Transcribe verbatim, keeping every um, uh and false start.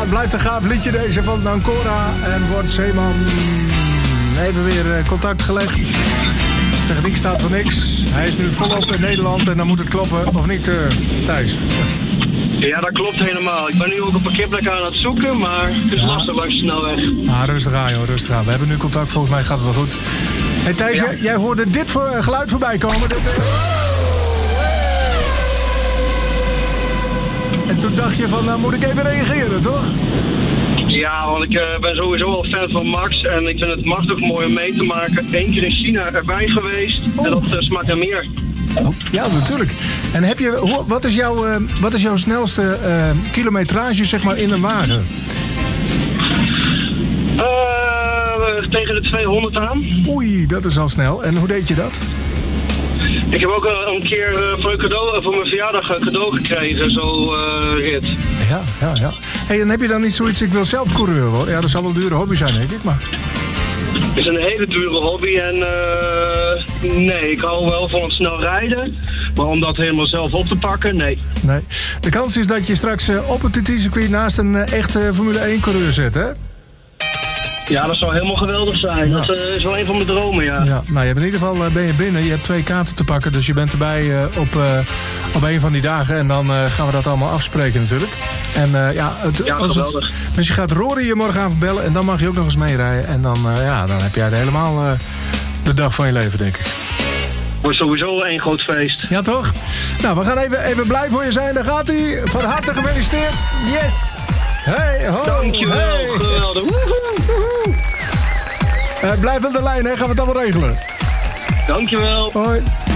blijft een gaaf liedje deze van Ancora. En wordt Zeeman even weer contact gelegd. Techniek staat voor niks. Hij is nu volop in Nederland en dan moet het kloppen. Of niet, uh, Thijs? Ja, dat klopt helemaal. Ik ben nu ook een parkeerplek aan het zoeken, maar het is ja. lastig langs de snelweg. Ah, rustig aan joh, rustig aan. We hebben nu contact, volgens mij gaat het wel goed. Hey Thijs, ja. jij, jij hoorde dit voor, uh, geluid voorbij komen. Dit, uh... En toen dacht je van, nou moet ik even reageren, toch? Ja, want ik uh, ben sowieso al fan van Max en ik vind het machtig mooi om mee te maken. Eén keer in China erbij geweest oh. en dat uh, smaakt naar meer. Oh, ja, natuurlijk. En heb je, hoe, wat, is jouw, uh, wat is jouw snelste uh, kilometrage zeg maar in een wagen? Uh, tegen de tweehonderd aan. Oei, dat is al snel. En hoe deed je dat? Ik heb ook uh, een keer uh, voor, een cadeau, voor mijn verjaardag een cadeau gekregen, zo uh, rit. Ja, ja, ja. Hey, en heb je dan niet zoiets, ik wil zelf coureur worden? Ja, dat zal wel een dure hobby zijn, denk ik, maar... Het is een hele dure hobby en uh, nee, ik hou wel van het snel rijden. Maar om dat helemaal zelf op te pakken, nee. Nee. De kans is dat je straks uh, op het T T-circuit naast een uh, echte Formule één coureur zit, hè? Ja, dat zou helemaal geweldig zijn. Ja. Dat uh, is wel een van mijn dromen, ja. ja. Nou, je hebt in ieder geval uh, ben je binnen. Je hebt twee kaarten te pakken, dus je bent erbij uh, op, uh, op een van die dagen. En dan uh, gaan we dat allemaal afspreken natuurlijk. En uh, ja, het, ja, als geweldig. Het, dus je gaat Rory je morgenavond bellen en dan mag je ook nog eens meerijden. En dan, uh, ja, dan heb jij helemaal uh, de dag van je leven, denk ik. Wordt sowieso een groot feest. Ja, toch? Nou, we gaan even, even blij voor je zijn. Daar gaat hij. Van harte gefeliciteerd. Yes! Hey, ho, dankjewel, hey. Geweldig. Woehoe, woehoe. Uh, blijf aan de lijn, hè? Gaan we het allemaal regelen. Dankjewel. Hoi.